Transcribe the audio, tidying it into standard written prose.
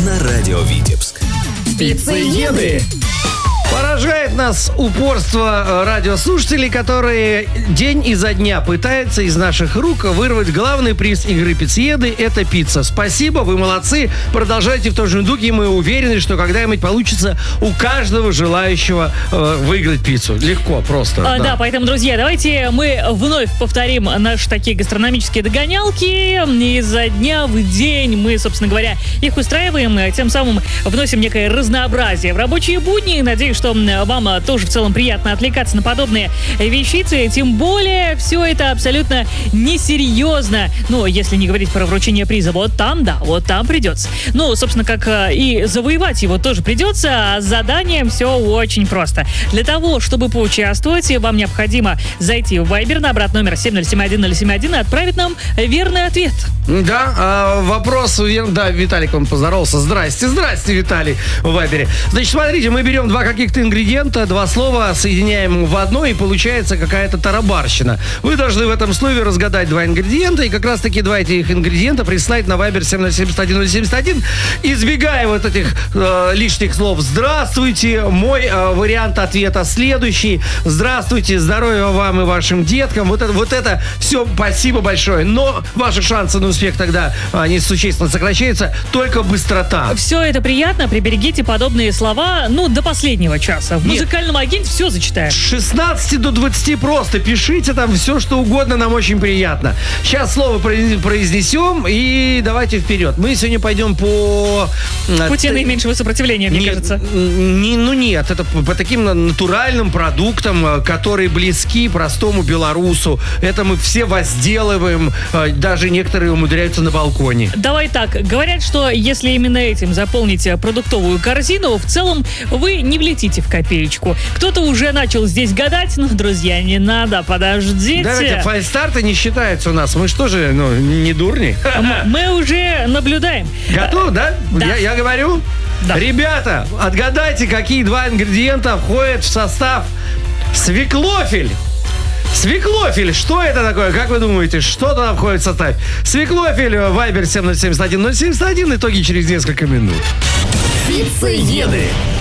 на радио Витебск. Пиццееды. Поражает нас упорство радиослушателей, которые день изо дня пытаются из наших рук вырвать главный приз игры «Пиццееды» – это пицца. Спасибо, вы молодцы. Продолжайте в том же духе, и мы уверены, что когда-нибудь получится у каждого желающего выиграть пиццу. Легко, просто. Да, поэтому, друзья, давайте мы вновь повторим наши такие гастрономические догонялки. Изо дня в день мы, собственно говоря, их устраиваем, тем самым вносим некое разнообразие в рабочие будни. Надеюсь, что вам тоже в целом приятно отвлекаться на подобные вещицы. Тем более, все это абсолютно несерьезно. Ну, если не говорить про вручение приза, вот там придется. Ну, собственно, как и завоевать его тоже придется. А с заданием все очень просто. Для того, чтобы поучаствовать, вам необходимо зайти в Viber на обратный номер 7071071 и отправить нам верный ответ. Да, вопрос, да, Виталик, он поздоровался. Здрасте, Виталий, в Вайбере. Значит, смотрите, мы берем два каких-то ингредиента, два слова соединяем в одно, и получается какая-то тарабарщина. Вы должны в этом слове разгадать два ингредиента, и как раз-таки два этих ингредиента прислать на Viber 7071071, избегая вот этих лишних слов. Здравствуйте, мой вариант ответа следующий. Здравствуйте, здоровья вам и вашим деткам. Вот это все, спасибо большое. Но ваши шансы на успех тогда они существенно сокращаются, только быстрота. Все это приятно, приберегите подобные слова, до последнего часа. В музыкальном агенте все зачитаем. С 16 до 20 просто. Пишите там все, что угодно, нам очень приятно. Сейчас слово произнесем, и давайте вперед. Мы сегодня пойдем по... Пути наименьшего сопротивления, мне кажется. Нет, это по таким натуральным продуктам, которые близки простому белорусу. Это мы все возделываем, даже некоторые умудряются на балконе. Давай так, говорят, что если именно этим заполните продуктовую корзину, в целом вы не влетите в копеечку. Кто-то уже начал здесь гадать, но, друзья, не надо, подождите. Давайте, фальстарты не считаются у нас. Мы что же, не дурни? Мы уже наблюдаем. Готов, да? Да. Я говорю? Да. Ребята, отгадайте, какие два ингредиента входят в состав свеклофель. Свеклофель, что это такое? Как вы думаете, что туда входит в состав? Свеклофель, Viber 7071071, итоги через несколько минут. Пиццееды.